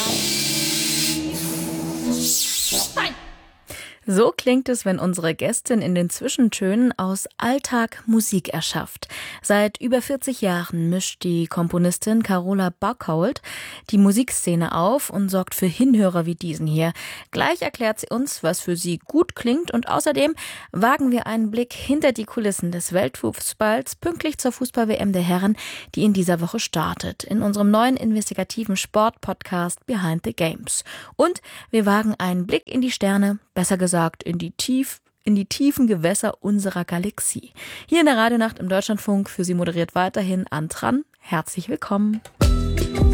So klingt es, wenn unsere Gästin in den Zwischentönen aus Alltag Musik erschafft. Seit über 40 Jahren mischt die Komponistin Carola Barkholt die Musikszene auf und sorgt für Hinhörer wie diesen hier. Gleich erklärt sie uns, was für sie gut klingt, und außerdem wagen wir einen Blick hinter die Kulissen des Weltfußballs pünktlich zur Fußball-WM der Herren, die in dieser Woche startet, in unserem neuen investigativen Sport-Podcast Behind the Games. Und wir wagen einen Blick in die Sterne, besser gesagt in die tiefen Gewässer unserer Galaxie. Hier in der Radionacht im Deutschlandfunk, für Sie moderiert weiterhin Antran. Herzlich willkommen.